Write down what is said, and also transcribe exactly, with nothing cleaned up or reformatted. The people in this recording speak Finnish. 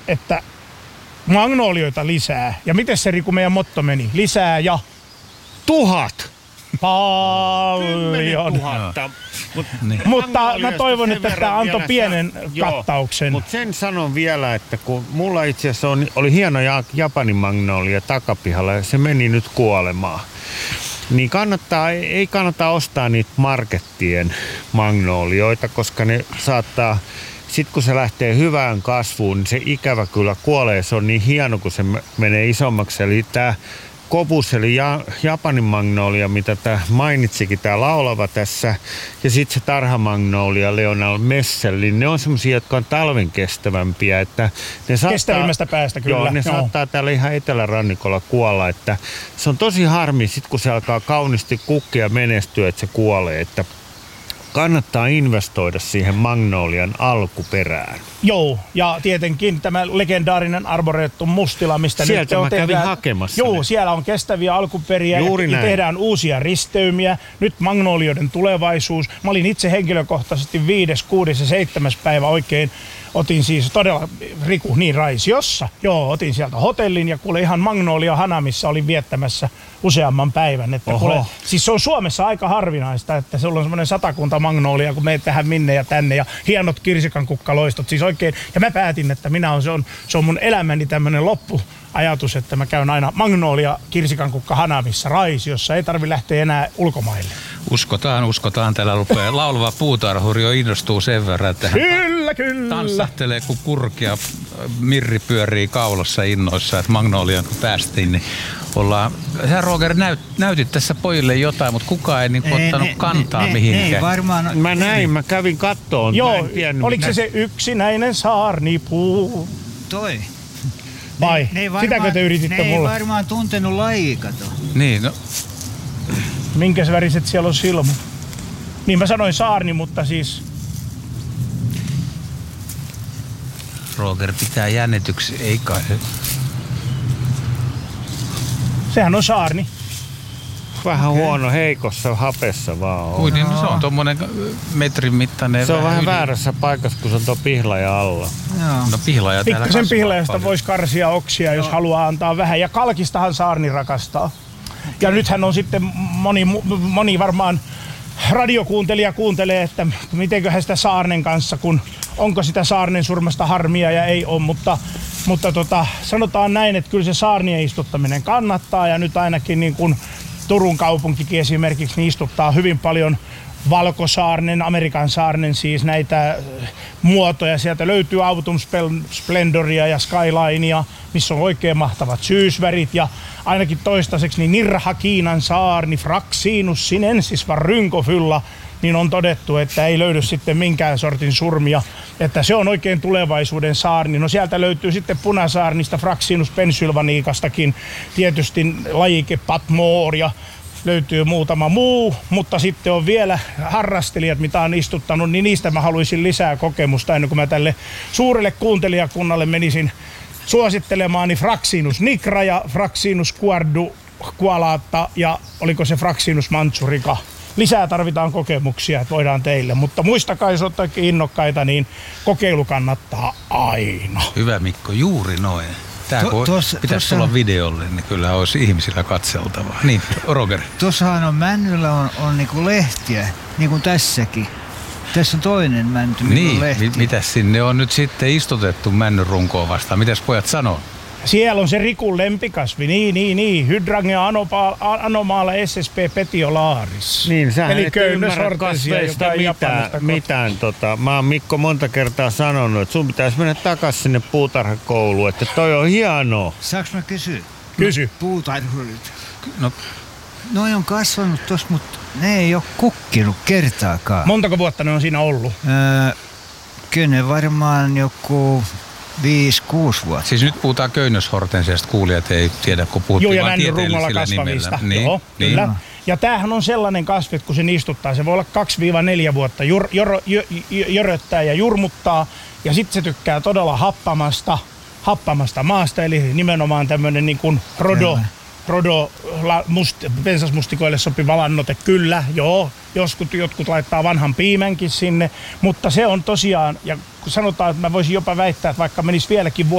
että magnolioita lisää. Ja miten se Riku meidän motto meni? Lisää ja tuhat. Paljon. Tuhatta. Mut, niin. Mutta mä toivon, että tämä antoi pienen joo, kattauksen. Mutta sen sanon vielä, että kun mulla itse asiassa on, oli hieno Japanin magnolia takapihalla ja se meni nyt kuolemaan. Niin kannattaa, ei kannata ostaa niitä markettien magnolioita, koska ne saattaa, sit kun se lähtee hyvään kasvuun, niin se ikävä kyllä kuolee. Se on niin hieno, kun se menee isommaksi. Eli tää Kobus, eli ja, Japanin magnolia, mitä tää mainitsikin, tää laulava tässä, ja sitten se tarhamagnolia, Leonel Messel, ne on semmosia, jotka on talven kestävämpiä. Että ne saattaa, kestävimmästä päästä kyllä. Joo, ne joo. saattaa täällä ihan etelärannikolla kuolla. Että se on tosi harmi, sit kun se alkaa kauniisti kukkia menestyä, että se kuolee. Että kannattaa investoida siihen magnolian alkuperään. Joo, ja tietenkin tämä legendaarinen Arboretum Mustila, mistä sieltä nyt mä kävin tehdään, hakemassa. Joo, ne. Siellä on kestäviä alkuperiä Juuri ja näin. Tehdään uusia risteymiä. Nyt magnolioiden tulevaisuus. Mä olin itse henkilökohtaisesti viides, kuudes ja seitsemäs päivä oikein. Otin siis todella, Riku, niin Raisiossa. Joo, otin sieltä hotellin ja kuule ihan Magnolia Hanamissa olin viettämässä useamman päivän. Että kuule, siis se on Suomessa aika harvinaista, että se on semmoinen satakunta magnolia, kun meet tähän minne ja tänne ja hienot kirsikankukkaloistot. Siis oikein, ja mä päätin, että minä on, se, on, se on mun elämäni tämmöinen loppuajatus, että mä käyn aina Magnolia Kirsikankukka Hanamissa Raisiossa. Ei tarvi lähteä enää ulkomaille. Uskotaan, uskotaan. Täällä rupeaa laulava puutarhuri jo innostuu sen verran, että hän kyllä, kyllä. tanssahtelee, kun kurkia mirri pyörii kaulassa innoissa, että Magnolian kun päästiin, niin ollaan... Sä Roger näyt, näytit tässä pojille jotain, mutta kukaan ei, niin ei ottanut ne, kantaa ne, mihinkään. Ei varmaan... Mä näin, mä kävin kattoon. Joo, tiennyt, oliko mitä... se se yksinäinen saarnipuu? Toi. Vai? Ne, ne varmaan, sitäkö te yrititte ne mulle? Ne ei varmaan tuntenut lajia, kato. Niin, no... Minkäs väriset siellä on silmut? Niin mä sanoin saarni, mutta siis... Roger pitää jännityksiä, ei kai. Sehän on saarni. Vähän okay. Huono, heikossa hapessa vaan on. Kuin, niin, no. Se on tommonen metrin mittainen. Se on vähän yli. Väärässä paikassa, kun se on tuo pihlaja alla. Joo. No pihlaja täällä kasvaa. Pikkasen pihlajasta voisi karsia oksia, jos haluaa antaa vähän. Ja kalkistahan saarni rakastaa. Okay. Ja nythän on sitten moni, moni varmaan radiokuuntelija kuuntelee, että mitenköhän sitä saarnen kanssa, kun onko sitä saarnen surmasta harmia ja ei ole, mutta, mutta tota, sanotaan näin, että kyllä se saarnien istuttaminen kannattaa ja nyt ainakin niin kuin Turun kaupunkikin esimerkiksi niin istuttaa hyvin paljon valkosaarnen, Amerikan saarnen siis näitä muotoja. Sieltä löytyy Autumn Splendoria ja Skylinea, missä on oikein mahtavat syysvärit ja ainakin toistaiseksi niin Nirha Kiinan saarni, Fraxinus sinensis var rynkofylla, niin on todettu, että ei löydy sitten minkään sortin surmia, että se on oikein tulevaisuuden saarni. No sieltä löytyy sitten punasaarnista Fraxinus pensylvaniikastakin tietysti lajike Patmore ja löytyy muutama muu, mutta sitten on vielä harrastelijat, mitä on istuttanut, niin niistä mä haluaisin lisää kokemusta ennen kuin mä tälle suurelle kuuntelijakunnalle menisin suosittelemaan, niin Fraxinus nigra ja Fraxinus guarducualata ja oliko se Fraxinus mantsurica. Lisää tarvitaan kokemuksia, että voidaan teille, mutta muistakaa, jos olette innokkaita, niin kokeilu kannattaa aina. Hyvä Mikko, juuri noin. Tää kun pitäisi olla videolle, niin kyllä olisi ihmisillä katseltavaa. Niin, Roger. Tuossahan on männyllä on, on niinku lehtiä, niin kuin tässäkin. Tässä on toinen mänty, niin, on lehtiä. Mi- mitäs sinne on nyt sitten istutettu männyn runkoon vastaan? Mitäs pojat sanoo? Siellä on se Rikun lempikasvi, niin, niin, niin. Hydrangea anomala S S P petiolaris. Niin, sähän eli et ymmärrä kasveista mitään. mitään tota. Mä oon Mikko monta kertaa sanonut, että sun pitäisi mennä takas sinne puutarhakouluun, että toi on hienoa. Saanko mä kysyä? Kysy. No, puutarhurit. No. Noi on kasvanut tossa, mutta ne ei oo kukkinut kertaakaan. Montako vuotta ne on siinä ollut? Öö, kyllä ne varmaan joku... Viisi, kuusi vuotta. Siis nyt puhutaan köynnöshortensiasta, kuulijat ei tiedä, kun puhuttiin Joo, vain tieteellisillä nimellä. Niin, Joo, niin. kyllä. Ja tämähän on sellainen kasvi, että kun se istuttaa, se voi olla kaksi neljä vuotta, jor, jor, jor, jöröttää ja jurmuttaa. Ja sitten se tykkää todella happamasta, happamasta maasta, eli nimenomaan tämmöinen niin kuin rodo. Kyllä. Rodo must, pensasmustikoille sopiva lannoite, kyllä, joo. Joskus jotkut laittaa vanhan piimänkin sinne, mutta se on tosiaan, ja kun sanotaan, että mä voisin jopa väittää, että vaikka menisi vieläkin